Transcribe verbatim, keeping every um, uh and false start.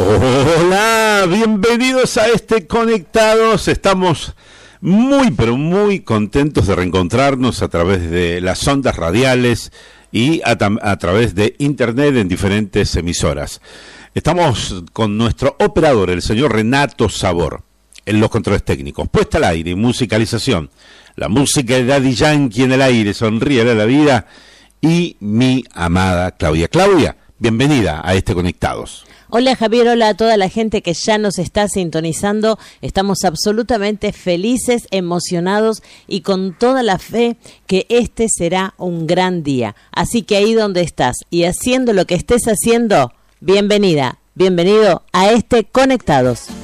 Hola, bienvenidos a este Conectados. Estamos muy, pero muy contentos de reencontrarnos a través de las ondas radiales y a, a través de internet en diferentes emisoras. Estamos con nuestro operador, el señor Renato Sabor, en los controles técnicos. Puesta al aire y musicalización. La música de Daddy Yankee en el aire, sonríe a la vida. Y mi amada Claudia. Claudia, bienvenida a este Conectados. Hola Javier, hola a toda la gente que ya nos está sintonizando. Estamos absolutamente felices, emocionados y con toda la fe que este será un gran día. Así que ahí donde estás y haciendo lo que estés haciendo, bienvenida, bienvenido a este Conectados.